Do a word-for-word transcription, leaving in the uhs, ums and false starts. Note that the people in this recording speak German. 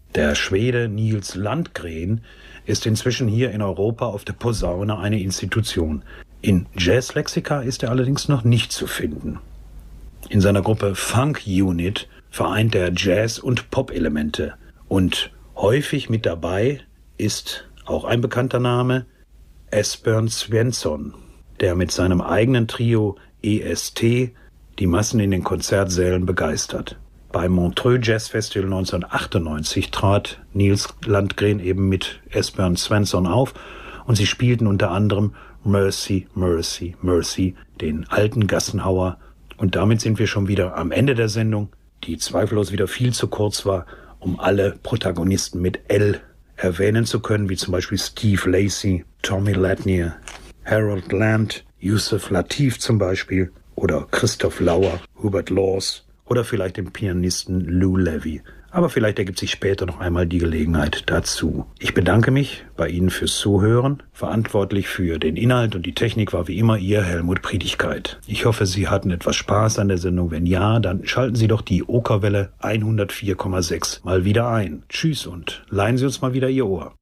Der Schwede Nils Landgren ist inzwischen hier in Europa auf der Posaune eine Institution. In Jazzlexika ist er allerdings noch nicht zu finden. In seiner Gruppe Funk Unit vereint er Jazz- und Pop-Elemente. Und häufig mit dabei ist auch ein bekannter Name, Esbjörn Svensson, der mit seinem eigenen Trio E S T die Massen in den Konzertsälen begeistert. Beim Montreux Jazz Festival neunzehnhundertachtundneunzig trat Nils Landgren eben mit Esbjörn Svensson auf und sie spielten unter anderem Mercy, Mercy, Mercy, den alten Gassenhauer. Und damit sind wir schon wieder am Ende der Sendung, die zweifellos wieder viel zu kurz war, um alle Protagonisten mit L erwähnen zu können, wie zum Beispiel Steve Lacy, Tommy Latnier, Harold Land, Yusef Lateef zum Beispiel oder Christoph Lauer, Hubert Laws oder vielleicht den Pianisten Lou Levy. Aber vielleicht ergibt sich später noch einmal die Gelegenheit dazu. Ich bedanke mich bei Ihnen fürs Zuhören. Verantwortlich für den Inhalt und die Technik war wie immer Ihr Helmut Priedigkeit. Ich hoffe, Sie hatten etwas Spaß an der Sendung. Wenn ja, dann schalten Sie doch die Okerwelle hundertvier Komma sechs mal wieder ein. Tschüss und leihen Sie uns mal wieder Ihr Ohr.